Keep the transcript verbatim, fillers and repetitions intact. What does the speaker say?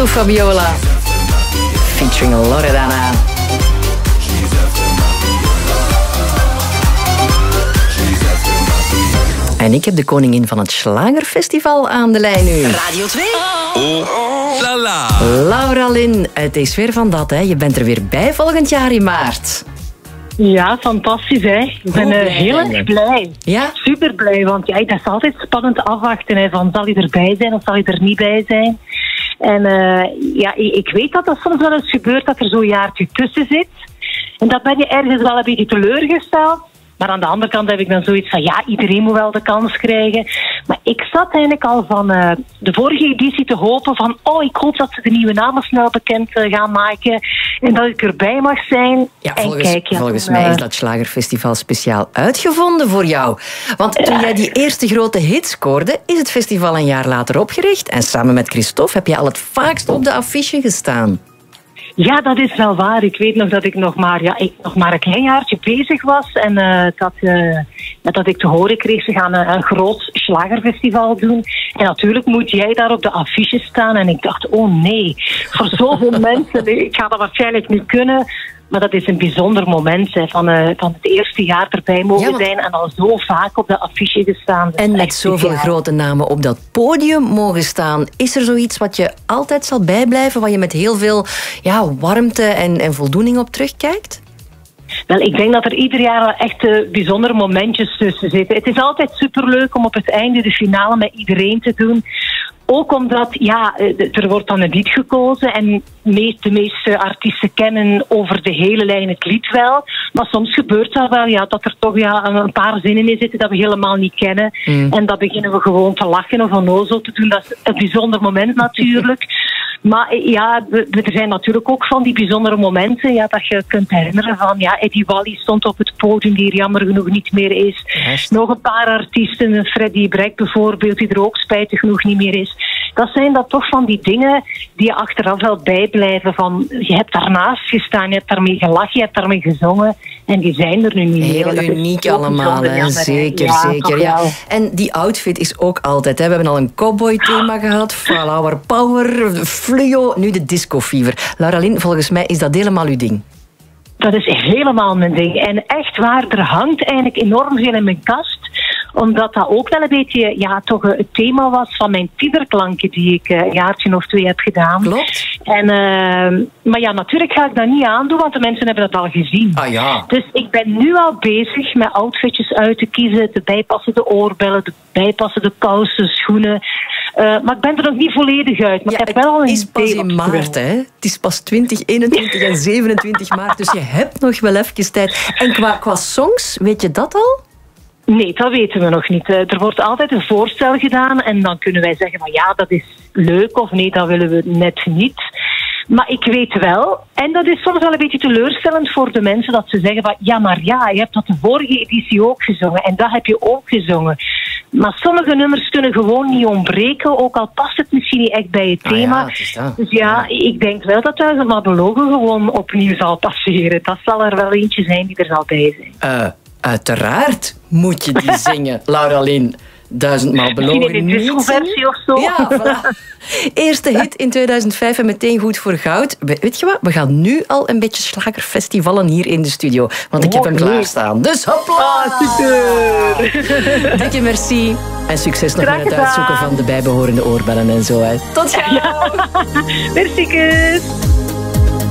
Milo Fabiola. Featuring Loredana. En ik heb de koningin van het Schlagerfestival aan de lijn nu. Radio twee. Oh, la la. Laura Lynn, het is weer van dat, hè. Je bent er weer bij volgend jaar in maart. Ja, fantastisch, hè. Ik ben uh, heel erg blij. Ja? Super blij, want ja, dat is altijd spannend afwachten. Hè, van, zal hij erbij zijn of zal hij er niet bij zijn? En uh, ja, ik weet dat dat soms wel eens gebeurt, dat er zo'n jaartje tussen zit. En dat ben je ergens wel een beetje teleurgesteld. Maar aan de andere kant heb ik dan zoiets van, ja, iedereen moet wel de kans krijgen. Maar ik zat eigenlijk al van uh, de vorige editie te hopen van, oh, ik hoop dat ze de nieuwe namen snel bekend uh, gaan maken. En dat ik erbij mag zijn. Ja, en volgens, kijk, ja, volgens dan, mij uh, is dat Schlagerfestival speciaal uitgevonden voor jou. Want toen jij die eerste grote hit scoorde, is het festival een jaar later opgericht. En samen met Christophe heb je al het vaakst op de affiche gestaan. Ja, dat is wel waar. Ik weet nog dat ik nog maar, ja, ik nog maar een klein jaartje bezig was. En uh, dat, uh, dat ik te horen kreeg, ze gaan een, een groot Schlagerfestival doen. En natuurlijk moet jij daar op de affiche staan. En ik dacht, oh nee, voor zoveel mensen, ik ga dat waarschijnlijk niet kunnen. Maar dat is een bijzonder moment, hè, van, uh, van het eerste jaar erbij mogen ja, zijn en al zo vaak op de affiche gestaan. En met zoveel ja. grote namen op dat podium mogen staan. Is er zoiets wat je altijd zal bijblijven, waar je met heel veel ja, warmte en, en voldoening op terugkijkt? Wel, ik denk dat er ieder jaar wel echt uh, bijzondere momentjes tussen zitten. Het is altijd superleuk om op het einde de finale met iedereen te doen. Ook omdat, ja, er wordt dan een lied gekozen en de meeste artiesten kennen over de hele lijn het lied wel. Maar soms gebeurt dat wel, ja, dat er toch ja, een paar zinnen in zitten dat we helemaal niet kennen. Mm. En dan beginnen we gewoon te lachen of onnozel te doen. Dat is een bijzonder moment natuurlijk. Maar ja, er zijn natuurlijk ook van die bijzondere momenten ja, dat je kunt herinneren van, ja, Eddie Wally stond op het podium die er jammer genoeg niet meer is. Echt? Nog een paar artiesten, Freddie Breck bijvoorbeeld, die er ook spijtig genoeg niet meer is. Dat zijn dat toch van die dingen die je achteraf wel bijblijven van, je hebt daarnaast gestaan, je hebt daarmee gelachen, je hebt daarmee gezongen en die zijn er nu niet meer. Heel uniek allemaal, hè? Zeker, ja, zeker. Ja. En die outfit is ook altijd, hè? We hebben al een cowboy thema gehad, Flower Power, fluo, nu de disco fever. Laura Lynn, volgens mij is dat helemaal uw ding. Dat is helemaal mijn ding. En echt waar, er hangt eigenlijk enorm veel in mijn kast. Omdat dat ook wel een beetje ja, toch het thema was van mijn tienerklanken die ik een jaartje of twee heb gedaan. Klopt. En, uh, maar ja, natuurlijk ga ik dat niet aandoen, want de mensen hebben dat al gezien. Ah ja. Dus ik ben nu al bezig met outfitjes uit te kiezen. De bijpassende oorbellen, de bijpassende kousen, schoenen. Uh, maar ik ben er nog niet volledig uit. Maar ja, ik heb wel al een het is pas in maart, hè? Het is pas twintig, eenentwintig en zevenentwintig maart. Dus je hebt nog wel even tijd. En qua, qua songs, weet je dat al? Nee, dat weten we nog niet. Er wordt altijd een voorstel gedaan en dan kunnen wij zeggen van ja, dat is leuk of nee, dat willen we net niet. Maar ik weet wel, en dat is soms wel een beetje teleurstellend voor de mensen, dat ze zeggen van ja, maar ja, je hebt dat de vorige editie ook gezongen en dat heb je ook gezongen. Maar sommige nummers kunnen gewoon niet ontbreken, ook al past het misschien niet echt bij het thema. Ah ja, het dus ja, ja, ik denk wel dat Duizendmaal Belogen gewoon opnieuw zal passeren. Dat zal er wel eentje zijn die er zal bij zijn. Uh. Uiteraard moet je die zingen, Laura Lynn. Duizendmaal Belogen. Misschien in een discoversie of zo. Ja, voilà. Eerste hit in tweeduizend vijf en meteen goed voor goud. Weet je wat? We gaan nu al een beetje Schlagerfestivalen hier in de studio. Want ik heb hem klaarstaan. Dus hopla! Ah, super! Dikke merci. En succes nog Graag met het uitzoeken van de bijbehorende oorbellen en zo. Hè. Tot gauw! Ja. Merci, kus!